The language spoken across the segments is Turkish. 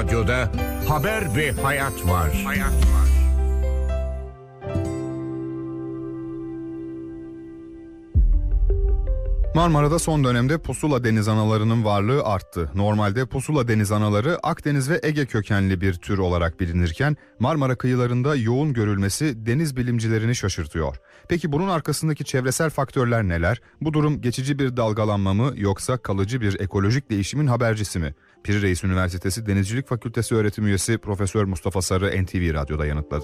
Radyoda haber ve hayat var. Marmara'da son dönemde pusula deniz analarının varlığı arttı. Normalde pusula deniz anaları Akdeniz ve Ege kökenli bir tür olarak bilinirken Marmara kıyılarında yoğun görülmesi deniz bilimcilerini şaşırtıyor. Peki bunun arkasındaki çevresel faktörler neler? Bu durum geçici bir dalgalanma mı yoksa kalıcı bir ekolojik değişimin habercisi mi? Piri Reis Üniversitesi Denizcilik Fakültesi öğretim üyesi Profesör Mustafa Sarı NTV Radyo'da yanıtladı.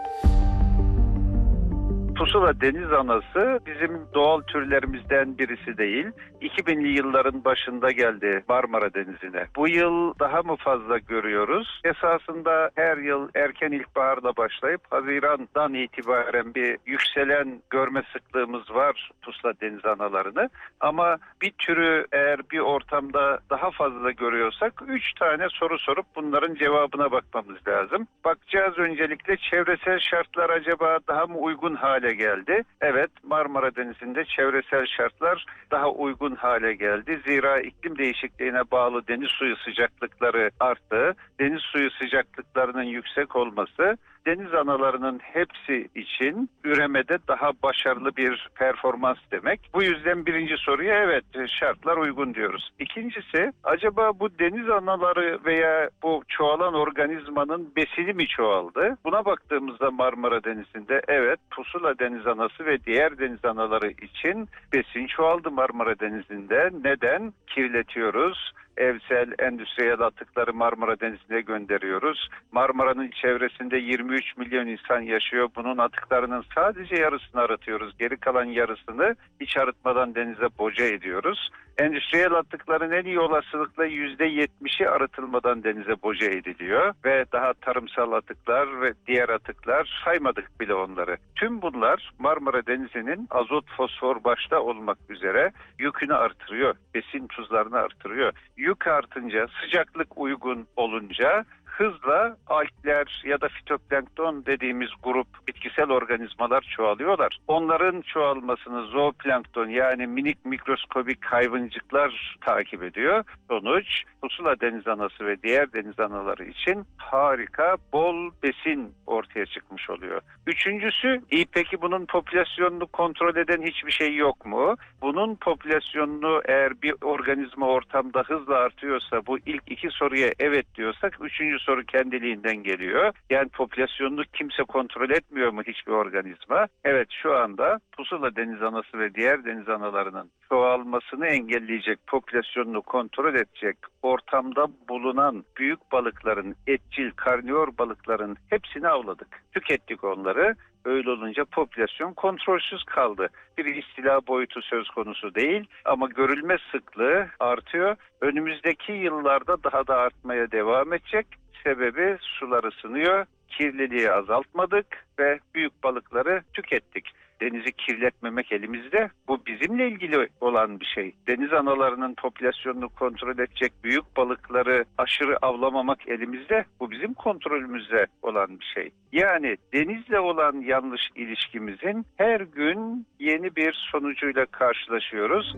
Pusula deniz anası bizim doğal türlerimizden birisi değil. 2000'li yılların başında geldi Marmara Denizi'ne. Bu yıl daha mı fazla görüyoruz? Esasında her yıl erken ilkbaharla başlayıp Haziran'dan itibaren bir yükselen görme sıklığımız var pusula deniz analarını. Ama bir türü eğer bir ortamda daha fazla görüyorsak 3 tane soru sorup bunların cevabına bakmamız lazım. Bakacağız öncelikle çevresel şartlar acaba daha mı uygun hale geldi? Evet, Marmara Denizi'nde çevresel şartlar daha uygun hale geldi. Zira iklim değişikliğine bağlı deniz suyu sıcaklıkları arttı. Deniz suyu sıcaklıklarının yüksek olması deniz analarının hepsi için üremede daha başarılı bir performans demek. Bu yüzden birinci soruya evet şartlar uygun diyoruz. İkincisi acaba bu deniz anaları veya bu çoğalan organizmanın besini mi çoğaldı? Buna baktığımızda Marmara Denizi'nde evet pusula deniz anası ve diğer deniz anaları için besin çoğaldı Marmara Denizi'nde. Neden? Kirletiyoruz. Evsel, endüstriyel atıkları Marmara Denizi'ne gönderiyoruz. Marmara'nın çevresinde 23 milyon insan yaşıyor. Bunun atıklarının sadece yarısını arıtıyoruz. Geri kalan yarısını hiç arıtmadan denize boca ediyoruz. Endüstriyel atıkların en iyi olasılıkla %70'i arıtılmadan denize boca ediliyor. Ve daha tarımsal atıklar ve diğer atıklar saymadık bile onları. Tüm bunlar Marmara Denizi'nin azot, fosfor başta olmak üzere yükünü artırıyor. Besin tuzlarını artırıyor. Yük artınca, sıcaklık uygun olunca hızla algler ya da fitoplankton dediğimiz grup bitkisel organizmalar çoğalıyorlar. Onların çoğalmasını zooplankton yani minik mikroskobik hayvancıklar takip ediyor. Sonuç pusula deniz anası ve diğer deniz anaları için harika bol besin ortaya çıkmış oluyor. Üçüncüsü peki bunun popülasyonunu kontrol eden hiçbir şey yok mu? Bunun popülasyonunu eğer bir organizma ortamda hızla artıyorsa bu ilk iki soruya evet diyorsak üçüncü soru kendiliğinden geliyor. Yani popülasyonunu kimse kontrol etmiyor mu hiçbir organizma? Evet şu anda pusula deniz anası ve diğer deniz analarının çoğalmasını engelleyecek, popülasyonunu kontrol edecek ortamda bulunan büyük balıkların, etçil, karnivor balıkların hepsini avladık. Tükettik onları. Öyle olunca popülasyon kontrolsüz kaldı. Bir istila boyutu söz konusu değil ama görülme sıklığı artıyor. Önümüzdeki yıllarda daha da artmaya devam edecek. Sebebi sular ısınıyor, kirliliği azaltmadık ve büyük balıkları tükettik. Denizi kirletmemek elimizde. Bu bizimle ilgili olan bir şey. Deniz analarının popülasyonunu kontrol edecek büyük balıkları aşırı avlamamak elimizde. Bu bizim kontrolümüzde olan bir şey. Yani denizle olan yanlış ilişkimizin her gün yeni bir sonucuyla karşılaşıyoruz.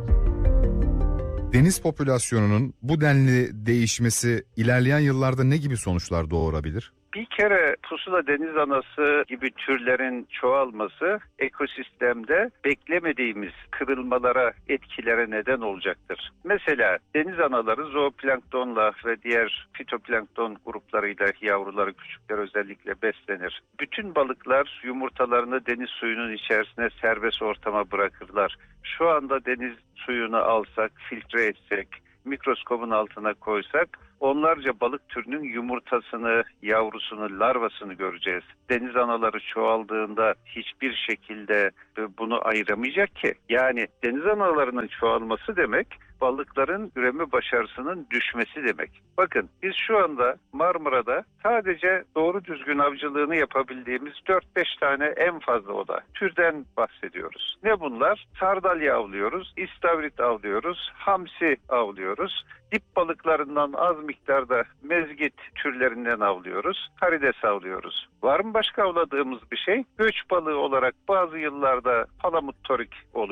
Deniz popülasyonunun bu denli değişmesi ilerleyen yıllarda ne gibi sonuçlar doğurabilir? Bir kere pusula deniz anası gibi türlerin çoğalması ekosistemde beklemediğimiz kırılmalara, etkilere neden olacaktır. Mesela deniz anaları zooplanktonla ve diğer fitoplankton gruplarıyla yavruları, küçükler özellikle beslenir. Bütün balıklar yumurtalarını deniz suyunun içerisine serbest ortama bırakırlar. Şu anda deniz suyunu alsak, filtre etsek, mikroskobun altına koysak onlarca balık türünün yumurtasını, yavrusunu, larvasını göreceğiz. Deniz anaları çoğaldığında hiçbir şekilde bunu ayıramayacak ki. Yani deniz analarının çoğalması demek balıkların üreme başarısının düşmesi demek. Bakın biz şu anda Marmara'da sadece doğru düzgün avcılığını yapabildiğimiz 4-5 tane en fazla oda türden bahsediyoruz. Ne bunlar? Sardalya avlıyoruz, istavrit avlıyoruz, hamsi avlıyoruz. Dip balıklarından az miktarda mezgit türlerinden avlıyoruz, karides avlıyoruz. Var mı başka avladığımız bir şey? Göç balığı olarak bazı yıllarda palamut torik oluyor.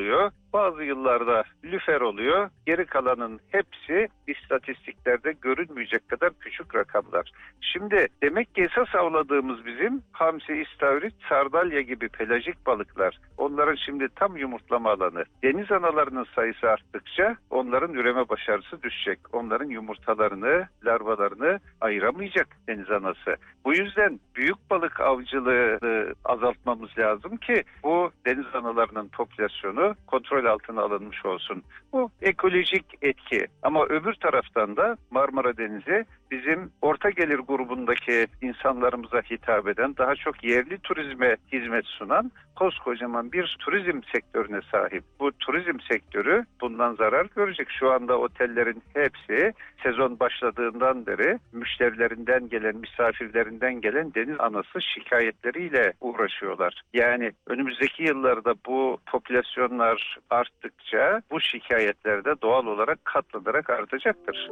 Bazı yıllarda lüfer oluyor. Geri kalanın hepsi istatistiklerde görünmeyecek kadar küçük rakamlar. Şimdi demek ki esas avladığımız bizim hamsi, istavrit, sardalya gibi pelajik balıklar. Onların şimdi tam yumurtlama alanı. Deniz analarının sayısı arttıkça onların üreme başarısı düşecek. Onların yumurtalarını, larvalarını ayıramayacak deniz anası. Bu yüzden büyük balık avcılığını azaltmamız lazım ki bu deniz analarının popülasyonu kontrol altına alınmış olsun. Bu ekolojik etki. Ama öbür taraftan da Marmara Denizi bizim orta gelir grubundaki insanlarımıza hitap eden, daha çok yerli turizme hizmet sunan koskocaman bir turizm sektörüne sahip. Bu turizm sektörü bundan zarar görecek. Şu anda otellerin hepsi sezon başladığından beri müşterilerinden gelen, misafirlerinden gelen deniz anası şikayetleriyle uğraşıyorlar. Yani önümüzdeki yıllarda bu popülasyonlar arttıkça bu şikayetler de doğal olarak katlanarak artacaktır.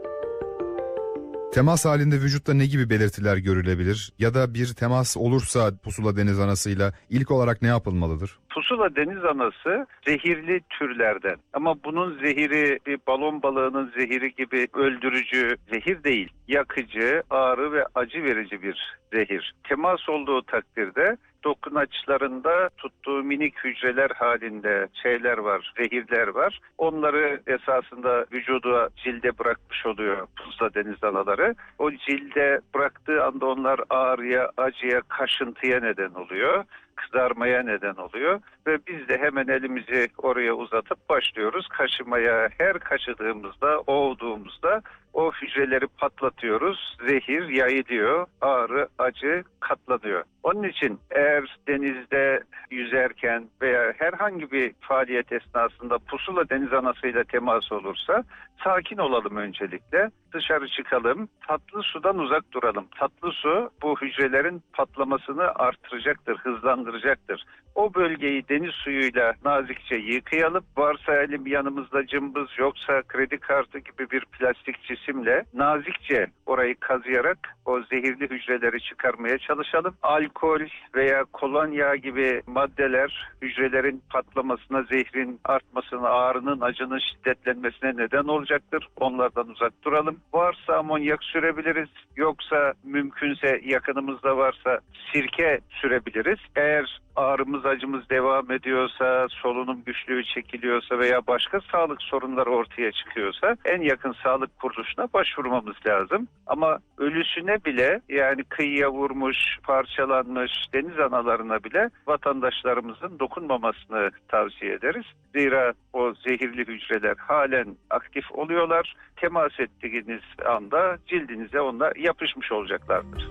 Temas halinde vücutta ne gibi belirtiler görülebilir? Ya da bir temas olursa pusula deniz anasıyla ilk olarak ne yapılmalıdır? Pusula deniz anası zehirli türlerden. Ama bunun zehiri bir balon balığının zehiri gibi öldürücü zehir değil. Yakıcı, ağrı ve acı verici bir zehir. Temas olduğu takdirde dokunaçlarında tuttuğu minik hücreler halinde şeyler var, zehirler var. Onları esasında vücuda, cilde bırakmış oluyor pusula deniz anaları. O cilde bıraktığı anda onlar ağrıya, acıya, kaşıntıya neden oluyor. Kızarmaya neden oluyor ve biz de hemen elimizi oraya uzatıp başlıyoruz kaşımaya. Her kaşıdığımızda, ovduğumuzda o hücreleri patlatıyoruz. Zehir yayılıyor, ağrı, acı katlanıyor. Onun için eğer denizde yüzerken veya herhangi bir faaliyet esnasında pusula deniz anasıyla temas olursa sakin olalım öncelikle. Dışarı çıkalım, tatlı sudan uzak duralım. Tatlı su bu hücrelerin patlamasını artıracaktır, hızlandıracaktır. O bölgeyi deniz suyuyla nazikçe yıkayalım. Varsa elim yanımızda cımbız, yoksa kredi kartı gibi bir plastik cisimle nazikçe orayı kazıyarak o zehirli hücreleri çıkarmaya çalışalım. Alkol veya kolonya gibi maddeler hücrelerin patlamasına, zehrin artmasına, ağrının, acının şiddetlenmesine neden olacaktır. Onlardan uzak duralım. Varsa amonyak sürebiliriz. Yoksa mümkünse yakınımızda varsa sirke sürebiliriz. Eğer ağrımız, acımız devam ediyorsa, solunum güçlüğü çekiliyorsa veya başka sağlık sorunları ortaya çıkıyorsa en yakın sağlık kuruluşuna başvurmamız lazım. Ama ölüsüne bile, yani kıyıya vurmuş, parçalanmış deniz analarına bile vatandaşlarımızın dokunmamasını tavsiye ederiz. Zira o zehirli hücreler halen aktif oluyorlar. Temas ettiğiniz anda cildinize onlar yapışmış olacaklardır.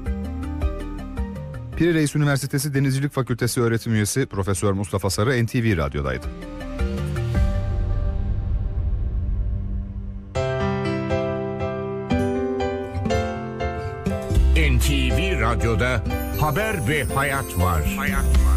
Piri Reis Üniversitesi Denizcilik Fakültesi öğretim üyesi Profesör Mustafa Sarı NTV Radyo'daydı. NTV Radyo'da haber ve hayat var.